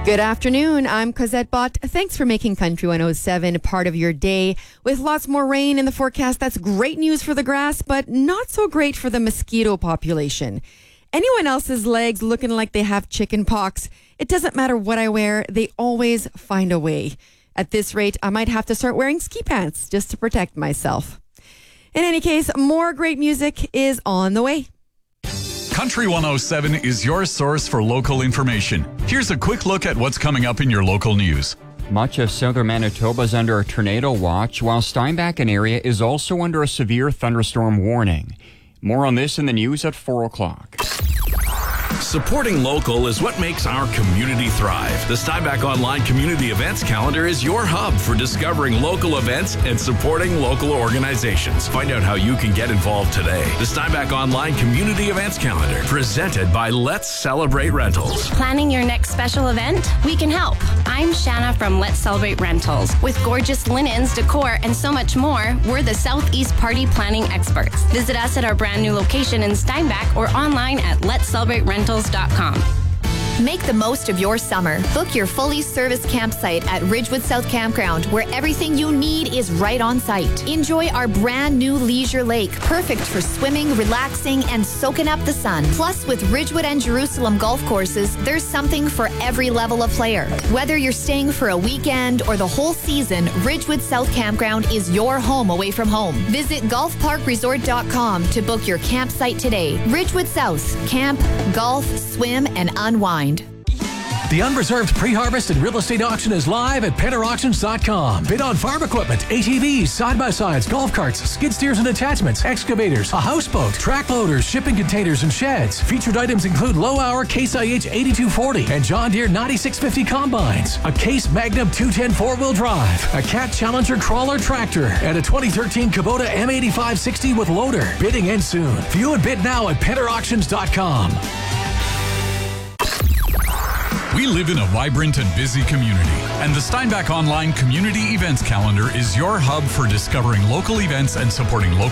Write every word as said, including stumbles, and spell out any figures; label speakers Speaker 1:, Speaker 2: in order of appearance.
Speaker 1: Good afternoon. I'm Cosette Bott. Thanks for making Country one oh seven part of your day. With lots more rain in the forecast, that's great news for the grass, but not so great for the mosquito population. Anyone else's legs looking like they have chicken pox, it doesn't matter what I wear, they always find a way. At this rate, I might have to start wearing ski pants just to protect myself. In any case, more great music is on the way.
Speaker 2: Country one oh seven is your source for local information. Here's a quick look at what's coming up in your local news.
Speaker 3: Much of southern Manitoba is under a tornado watch, while Steinbach area is also under a severe thunderstorm warning. More on this in the news at four o'clock.
Speaker 4: Supporting local is what makes our community thrive. The Steinbach Online Community Events Calendar is your hub for discovering local events and supporting local organizations. Find out how you can get involved today. The Steinbach Online Community Events Calendar, presented by Let's Celebrate Rentals.
Speaker 5: Planning your next special event? We can help. I'm Shanna from Let's Celebrate Rentals. With gorgeous linens, decor, and so much more, we're the Southeast Party Planning experts. Visit us at our brand new location in Steinbach or online at lets celebrate rentals dot com.
Speaker 6: Make the most of your summer. Book your fully serviced campsite at Ridgewood South Campground, where everything you need is right on site. Enjoy our brand new leisure lake, perfect for swimming, relaxing, and soaking up the sun. Plus, with Ridgewood and Jerusalem golf courses, there's something for every level of player. Whether you're staying for a weekend or the whole season, Ridgewood South Campground is your home away from home. Visit golf park resort dot com to book your campsite today. Ridgewood South. Camp, golf, swim, and unwind.
Speaker 7: The unreserved pre-harvest and real estate auction is live at penner auctions dot com. Bid on farm equipment, A T Vs, side-by-sides, golf carts, skid steers and attachments, excavators, a houseboat, track loaders, shipping containers, and sheds. Featured items include low-hour Case I H eighty-two forty and John Deere ninety-six fifty combines, a Case Magnum two ten four-wheel drive, a Cat Challenger crawler tractor, and a twenty thirteen Kubota M eighty-five sixty with loader. Bidding ends soon. View and bid now at penner auctions dot com.
Speaker 2: We live in a vibrant and busy community, and the Steinbach Online Community Events Calendar is your hub for discovering local events and supporting local